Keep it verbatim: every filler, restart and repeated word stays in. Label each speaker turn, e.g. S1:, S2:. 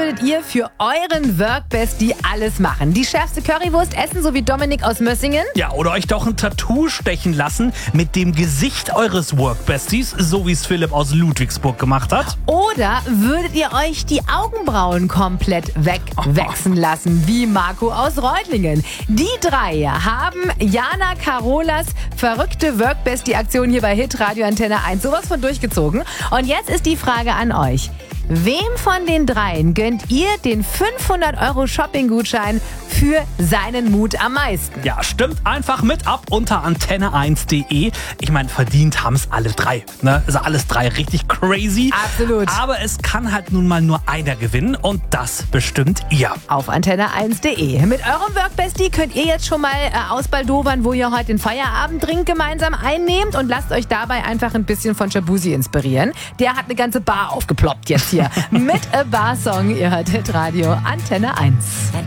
S1: würdet ihr für euren Workbestie alles machen? Die schärfste Currywurst essen, so wie Dominik aus Mössingen?
S2: Ja, oder euch doch ein Tattoo stechen lassen mit dem Gesicht eures Workbesties, so wie es Philipp aus Ludwigsburg gemacht hat.
S1: Oder würdet ihr euch die Augenbrauen komplett wegwachsen lassen, wie Marco aus Reutlingen? Die drei haben Jana Carolas verrückte Workbestie-Aktion hier bei Hitradio Antenne eins sowas von durchgezogen. Und jetzt ist die Frage an euch. Wem von den dreien gönnt ihr den fünfhundert Euro Shopping-Gutschein für seinen Mut am meisten?
S2: Ja, stimmt einfach mit ab unter antenne eins punkt de. Ich meine, verdient haben es alle drei. Ne? Also alles drei richtig crazy.
S1: Absolut.
S2: Aber es kann halt nun mal nur einer gewinnen und das bestimmt ihr.
S1: Auf antenne eins punkt de. Mit eurem Workbestie könnt ihr jetzt schon mal äh, ausbaldowern, wo ihr heute den Feierabenddrink gemeinsam einnehmt und lasst euch dabei einfach ein bisschen von Shabuzi inspirieren. Der hat eine ganze Bar aufgeploppt jetzt hier mit A Bar Song. Ihr hört Hitradio Antenne eins.